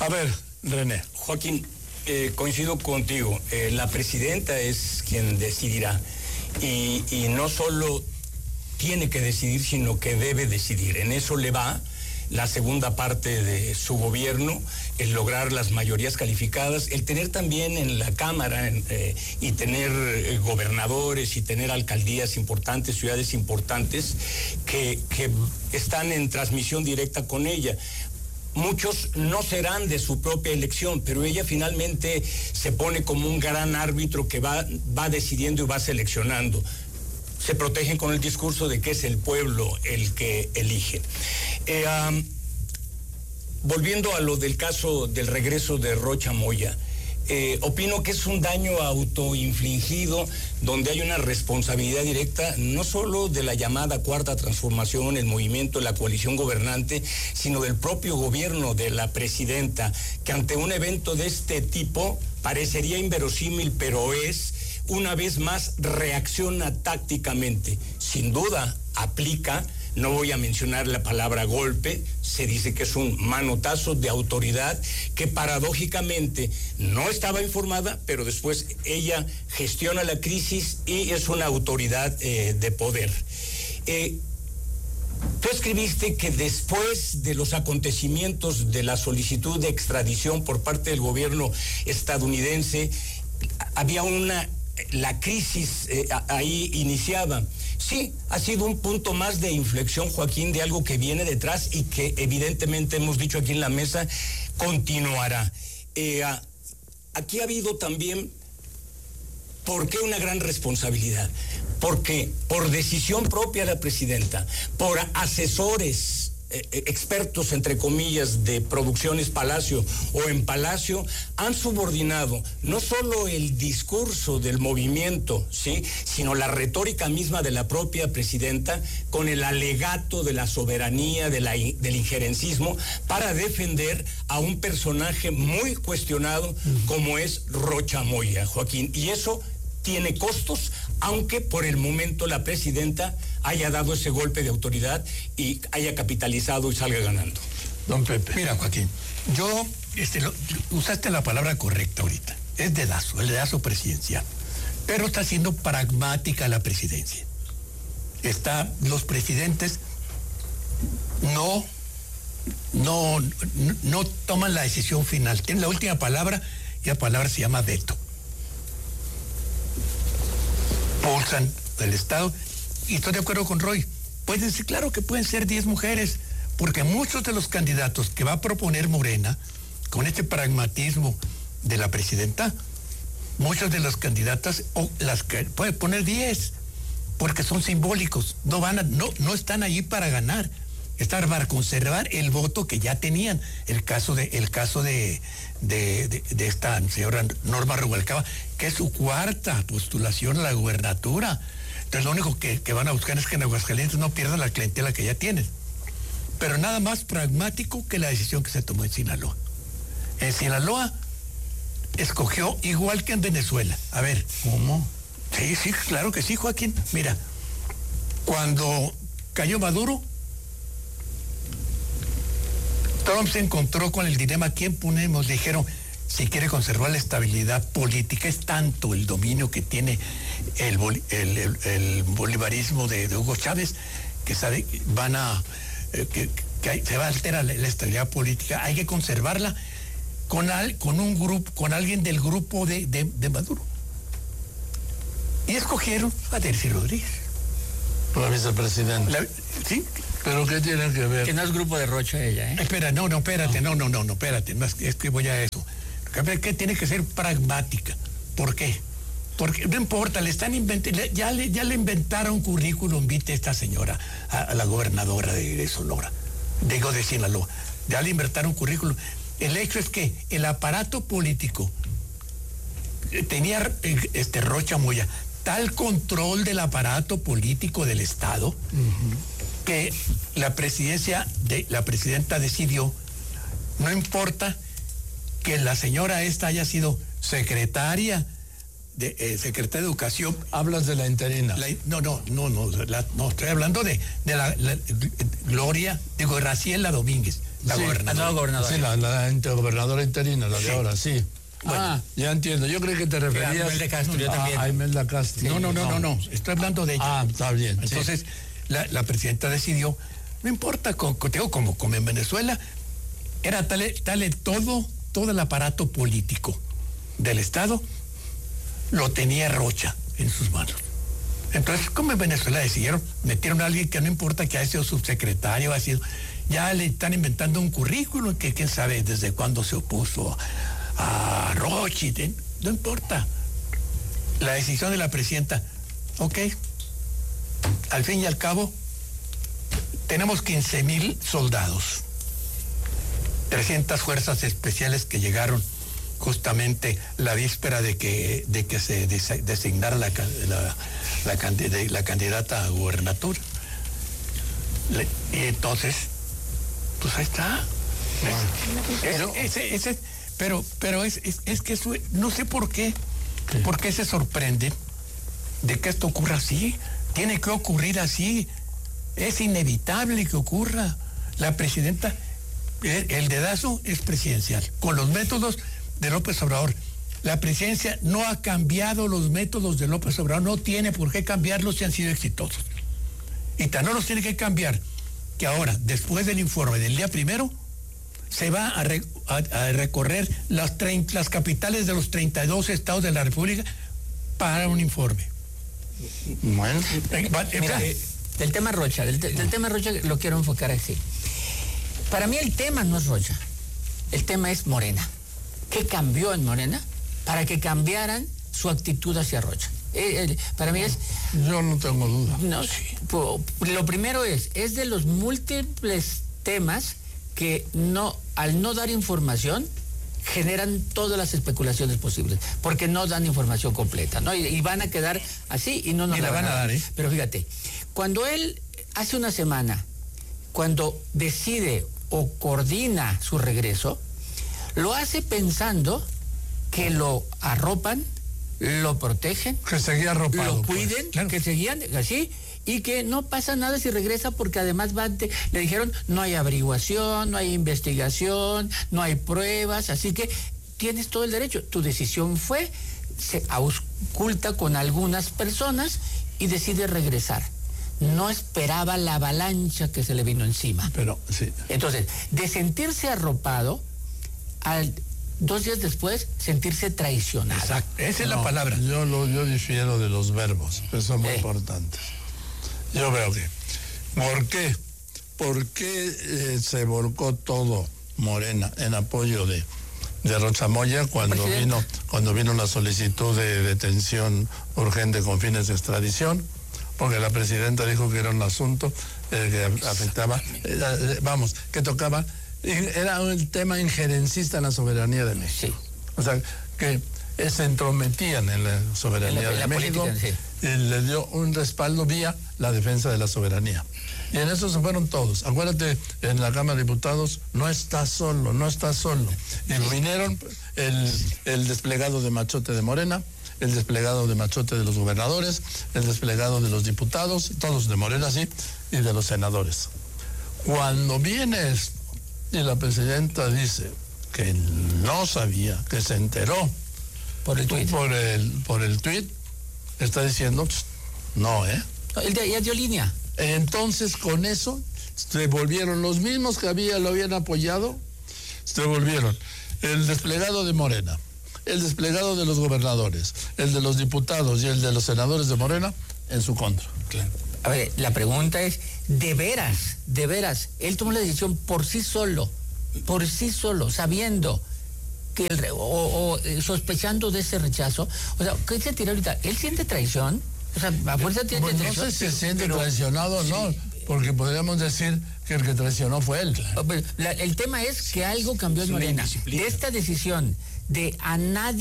A ver, René. Joaquín, coincido contigo. La presidenta es quien decidirá. Y no solo tiene que decidir, sino que debe decidir. En eso le va la segunda parte de su gobierno, el lograr las mayorías calificadas, el tener también en la Cámara y tener gobernadores y tener alcaldías importantes, ciudades importantes que están en transmisión directa con ella. Muchos no serán de su propia elección, pero ella finalmente se pone como un gran árbitro que va decidiendo y va seleccionando. Se protegen con el discurso de que es el pueblo el que elige. Volviendo a lo del caso del regreso de Rocha Moya, opino que es un daño autoinfligido donde hay una responsabilidad directa no solo de la llamada Cuarta Transformación, el movimiento, la coalición gobernante, sino del propio gobierno de la presidenta, que ante un evento de este tipo parecería inverosímil, pero una vez más reacciona tácticamente. Sin duda aplica, no voy a mencionar la palabra golpe, se dice que es un manotazo de autoridad que paradójicamente no estaba informada, pero después ella gestiona la crisis y es una autoridad de poder. Tú escribiste que después de los acontecimientos de la solicitud de extradición por parte del gobierno estadounidense, había la crisis ahí iniciaba. Sí, ha sido un punto más de inflexión, Joaquín, de algo que viene detrás y que evidentemente hemos dicho aquí en la mesa, continuará. Aquí ha habido también, ¿por qué una gran responsabilidad? Porque por decisión propia de la presidenta, por asesores, expertos, entre comillas, de Producciones Palacio o en Palacio, han subordinado no solo el discurso del movimiento, ¿sí?, sino la retórica misma de la propia presidenta con el alegato de la soberanía, del injerencismo, para defender a un personaje muy cuestionado como es Rocha Moya, Joaquín. Y eso tiene costos, aunque por el momento la presidenta haya dado ese golpe de autoridad y haya capitalizado y salga ganando. Don Pepe. Mira, Joaquín, usaste la palabra correcta ahorita. Es dedazo, el dedazo presidencial. Pero está siendo pragmática la presidencia. Los presidentes no toman la decisión final. Tienen la última palabra y la palabra se llama veto. Pulsan del Estado, y estoy de acuerdo con Roy, claro que pueden ser 10 mujeres, porque muchos de los candidatos que va a proponer Morena, con este pragmatismo de la presidenta, muchas de las candidatas, puede poner 10, porque son simbólicos, no están allí para ganar, están para conservar el voto que ya tenían. El caso de esta señora Norma Rubalcaba, que es su cuarta postulación a la gubernatura. Entonces lo único que van a buscar es que en Aguascalientes no pierdan la clientela que ya tienen. Pero nada más pragmático que la decisión que se tomó en Sinaloa. En Sinaloa escogió igual que en Venezuela. A ver. ¿Cómo? Sí, claro que sí, Joaquín. Mira, cuando cayó Maduro, Trump se encontró con el dilema: ¿quién ponemos? Le dijeron, si quiere conservar la estabilidad política, es tanto el dominio que tiene el bolivarismo de Hugo Chávez, que sabe, que se va a alterar la estabilidad política, hay que conservarla con un grupo, con alguien del grupo de Maduro. Y escogieron a Delcy Rodríguez. La vicepresidenta. Sí. ¿Pero qué tiene que ver? Que no es grupo de Rocha ella, ¿eh? Espera, espérate, no, es que voy a eso. Que tiene que ser pragmática. ¿Por qué? Porque no importa, le están inventando, ya le inventaron currículum vitae a esta señora, a la gobernadora de Sonora, de Sinaloa. Ya le inventaron currículum. El hecho es que el aparato político tenía Rocha Moya tal control del aparato político del Estado, que la presidenta decidió, no importa que la señora esta haya sido secretaria de Educación. Hablas de la interina. No, estoy hablando de Graciela Domínguez, La nueva gobernadora. Sí, la gobernadora interina, la de ahora, sí. Bueno. Ya entiendo. Yo creo que te referías a Imelda Castro, yo también. a Imelda Castro. No. Estoy hablando de ella. Está bien. Entonces, la presidenta decidió, no importa, como en Venezuela, era tal todo el aparato político del Estado lo tenía Rocha en sus manos. Entonces, como en Venezuela decidieron, metieron a alguien que no importa que haya sido subsecretario, ya le están inventando un currículum que quién sabe desde cuándo se opuso a Rocha, no importa. La decisión de la presidenta, ok, al fin y al cabo, tenemos 15,000 soldados, 300 fuerzas especiales que llegaron justamente la víspera de que se designara la candidata a gubernatura. Y entonces, pues ahí está. Pero es que eso, no sé por qué se sorprende de que esto ocurra así. Tiene que ocurrir así. Es inevitable que ocurra. La presidenta, el dedazo es presidencial. Con los métodos de López Obrador. La presidencia no ha cambiado los métodos de López Obrador, no tiene por qué cambiarlos si han sido exitosos. Y tan no los tiene que cambiar que ahora, después del informe del día primero, se va a recorrer las capitales de los 32 estados de la República para un informe. Bueno. Mira, del tema Rocha, del tema Rocha lo quiero enfocar así. Para mí el tema no es Rocha, el tema es Morena. ¿Qué cambió en Morena para que cambiaran su actitud hacia Rocha? Para mí es... Yo no tengo duda. No, lo primero es de los múltiples temas que al no dar información generan todas las especulaciones posibles, porque no dan información completa, ¿no? Y van a quedar así y no nos la van a dar. Pero fíjate, cuando él hace una semana, cuando decide o coordina su regreso, lo hace pensando que lo arropan, lo protegen, que seguía arropado, lo cuiden, pues, claro. Que seguían así, y que no pasa nada si regresa, porque además le dijeron no hay averiguación, no hay investigación, no hay pruebas, así que tienes todo el derecho. Tu decisión se ausculta con algunas personas y decide regresar. No esperaba la avalancha que se le vino encima. Pero sí. Entonces, de sentirse arropado, 2 días después, sentirse traicionado. Exacto, esa es la palabra. Yo difiero de los verbos, que son muy importantes. Yo veo que, ¿por qué se volcó todo Morena en apoyo de Rocha Moya cuando vino la solicitud de detención urgente con fines de extradición? Porque la presidenta dijo que era un asunto que afectaba, que tocaba, era un tema injerencista en la soberanía de México. Sí. O sea, que se entrometían en la soberanía de México, política, sí. Y le dio un respaldo vía la defensa de la soberanía. Y en eso se fueron todos. Acuérdate, en la Cámara de Diputados no está solo. Y vinieron el desplegado de machote de Morena, el desplegado de machote de los gobernadores, el desplegado de los diputados, todos de Morena, sí, y de los senadores. Cuando viene esto, y la presidenta dice que no sabía, que se enteró por el tuit, está diciendo, no, Ya dio línea. Entonces, con eso, se volvieron los mismos que lo habían apoyado, se volvieron el desplegado de Morena, el desplegado de los gobernadores, el de los diputados y el de los senadores de Morena en su contra. Claro. A ver, la pregunta es, ¿de veras, él tomó la decisión por sí solo, sabiendo que sospechando de ese rechazo? O sea, ¿qué se tira ahorita? ¿Él siente traición? O sea, a fuerza tiene traición. No sé si se siente traicionado o no, porque podríamos decir que el que traicionó fue él. Pero el tema es que algo cambió en Morena. De esta decisión de a nadie